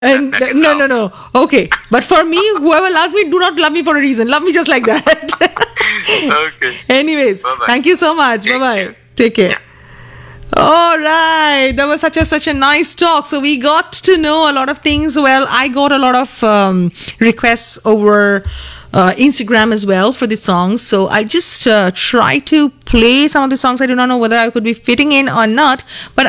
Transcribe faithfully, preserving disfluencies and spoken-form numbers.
And That, that is no, no, love. no. Okay. But for me, whoever loves me, do not love me for a reason. Love me just like that. Okay. Anyways, Bye-bye. thank you so much. Bye Take bye. care. Take care. Yeah. All right, that was such a such a nice talk. So we got to know a lot of things. Well, I got a lot of um, requests over uh, Instagram as well for the songs. So I just uh, try to play some of the songs. I do not know whether I could be fitting in or not, but